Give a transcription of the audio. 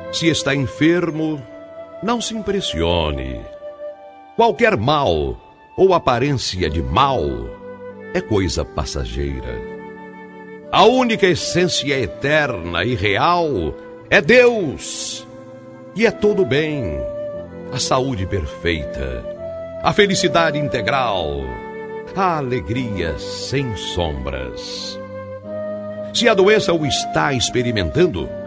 Se está enfermo, não se impressione. Qualquer mal ou aparência de mal é coisa passageira. A única essência eterna e real é Deus. E é todo bem, a saúde perfeita, a felicidade integral, a alegria sem sombras. Se a doença o está experimentando,